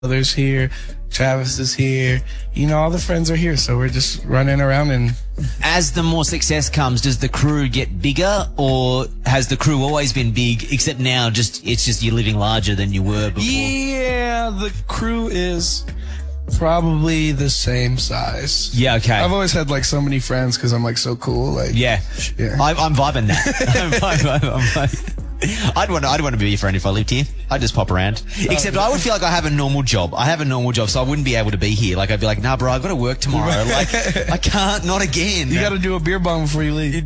There's here, Travis is here, all the friends are here, so we're just running around. And as the more success comes, does the crew get bigger, or has the crew always been big, except now it's just you're living larger than you were before? Yeah, the crew is probably the same size. Yeah, okay. I've always had like so many friends because I'm like so cool. Like, yeah. I'm vibing that. I'm vibing. I'd want to be your friend if I lived here. I'd just pop around. Except I would feel like I have a normal job. So I wouldn't be able to be here. Like, I'd be like, nah, bro, I've got to work tomorrow. Like, I can't, not again. You got to do a beer bong before you leave.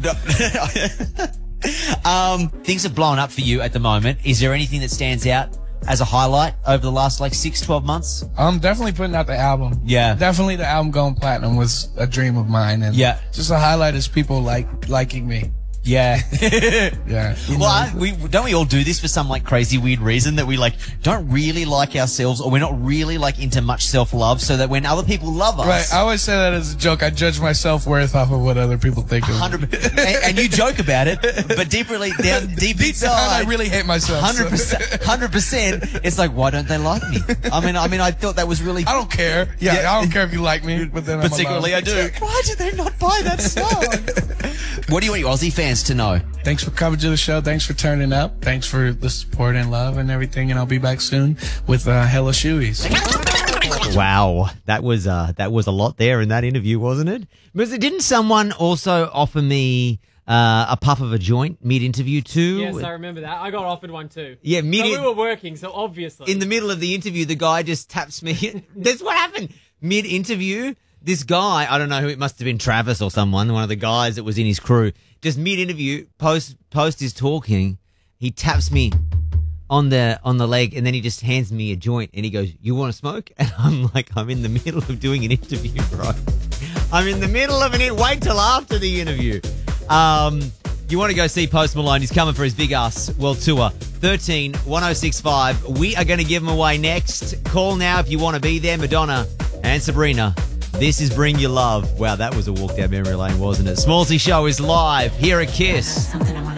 Things have blown up for you at the moment. Is there anything that stands out as a highlight over the last 6-12 months? I'm definitely putting out the album. Yeah. Definitely the album going platinum was a dream of mine. And yeah. Just a highlight is people liking me. Yeah. Yeah. Well, don't we all do this for some crazy weird reason that we don't really like ourselves, or we're not really into much self-love, so that when other people love us. Right. I always say that as a joke. I judge my self-worth off of what other people think of me. 100%. And you joke about it, but deep inside, I really hate myself. 100%. It's like, why don't they like me? I mean, I thought that was really. I don't care. Yeah. I don't care if you like me, but then. But secretly, I do. Why did they not buy that song? What do you want your Aussie fans to know? Thanks for coming to the show. Thanks for turning up. Thanks for the support and love and everything. And I'll be back soon with hella shoeys. Wow, that was a lot there in that interview, wasn't it? Didn't someone also offer me a puff of a joint mid-interview too? Yes, I remember that. I got offered one too. Yeah, but we were working, so obviously. In the middle of the interview, the guy just taps me. That's what happened. Mid-interview, this guy, I don't know who, it must have been Travis or someone, one of the guys that was in his crew, just mid-interview, post his talking, he taps me on the leg, and then he just hands me a joint, and he goes, "You want to smoke?" And I'm like, I'm in the middle of doing an interview, bro. I'm in the middle of wait till after the interview. You want to go see Post Malone? He's coming for his Big Ass World Tour. 13-1065. We are going to give him away next. Call now if you want to be there. Madonna and Sabrina. This is Bring Your Love. Wow, that was a walk down memory lane, wasn't it? Smallsy Show is live here at Kiss.